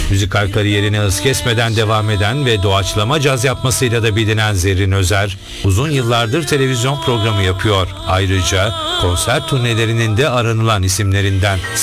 Müzikal kariyerine hız kesmeden devam eden ve doğaçlama caz yapmasıyla da bilinen Zerrin Özer, uzun yıllardır televizyon programı yapıyor. Ayrıca konser turnelerinin de aranılan isimlerinden.